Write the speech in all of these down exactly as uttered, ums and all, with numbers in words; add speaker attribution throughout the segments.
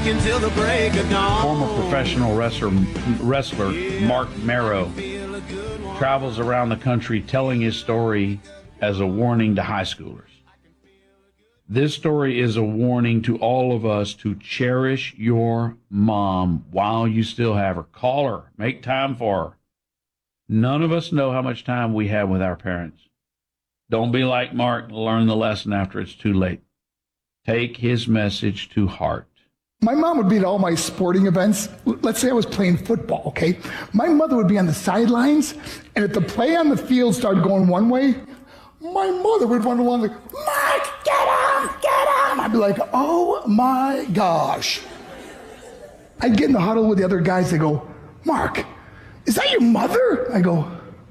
Speaker 1: rocking till the break of dawn.
Speaker 2: Former professional wrestler, wrestler Mark Marrow travels around the country telling his story as a warning to high schoolers. This story is a warning to all of us to cherish your mom while you still have her. Call her. Make time for her. None of us know how much time we have with our parents. Don't be like Mark and learn the lesson after it's too late. Take his message to heart.
Speaker 3: My mom would be at all my sporting events. Let's say I was playing football, okay? My mother would be on the sidelines, and if the play on the field started going one way, my mother would run along like, Mark, get him, get him. I'd be like, oh my gosh. I'd get in the huddle with the other guys. They go, Mark, is that your mother? I go,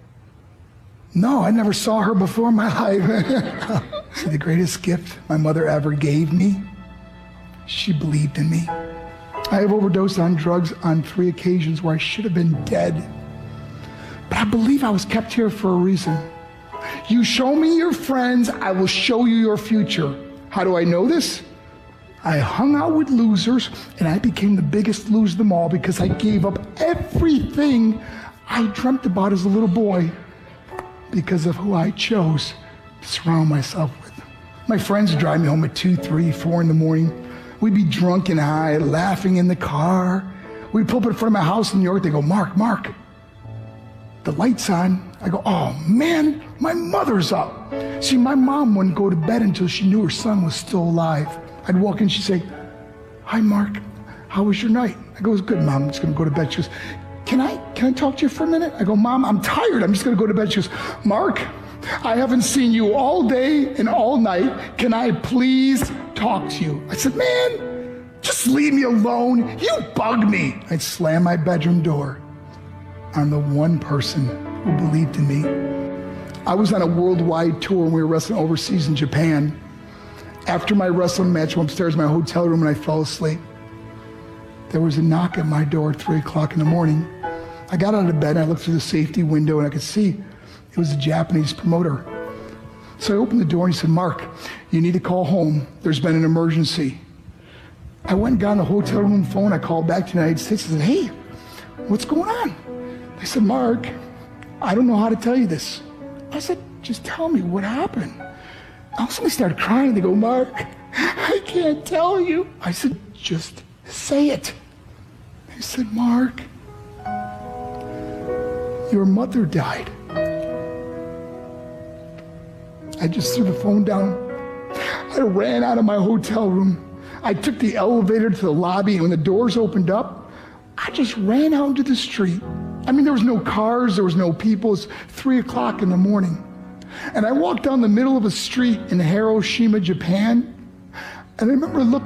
Speaker 3: no, I never saw her before in my life. See, the greatest gift my mother ever gave me, she believed in me. I have overdosed on drugs on three occasions where I should have been dead. But I believe I was kept here for a reason. You show me your friends, I will show you your future. How do I know this? I hung out with losers, and I became the biggest loser of them all because I gave up everything I dreamt about as a little boy because of who I chose to surround myself with. My friends would drive me home at two, three, four in the morning. We'd be drunk and high, laughing in the car. We'd pull up in front of my house in New York. They go, Mark, Mark, the light's on. I go, oh man, my mother's up. See, my mom wouldn't go to bed until she knew her son was still alive. I'd walk in, she'd say, hi, Mark, how was your night? I go, it was good, Mom, I'm just gonna go to bed. She goes, can I, can I talk to you for a minute? I go, Mom, I'm tired, I'm just gonna go to bed. She goes, Mark, I haven't seen you all day and all night. Can I please talk to you? I said, man, just leave me alone. You bug me. I'd slam my bedroom door on the one person who believed in me. I was on a worldwide tour and we were wrestling overseas in Japan. After my wrestling match, I went upstairs in my hotel room and I fell asleep. There was a knock at my door at three o'clock in the morning. I got out of bed and I looked through the safety window and I could see it was a Japanese promoter. So I opened the door and he said, Mark, you need to call home. There's been an emergency. I went and got on the hotel room phone. I called back to the United States and said, hey, what's going on? They said, Mark, I don't know how to tell you this. I said, just tell me what happened. All of a sudden they started crying. They go, Mark, I can't tell you. I said, just say it. They said, Mark, your mother died. I just threw the phone down. I ran out of my hotel room. I took the elevator to the lobby, and when the doors opened up, I just ran out into the street. I mean, there was no cars, there was no people. It's three o'clock in the morning. And I walked down the middle of a street in Hiroshima, Japan, and I remember looking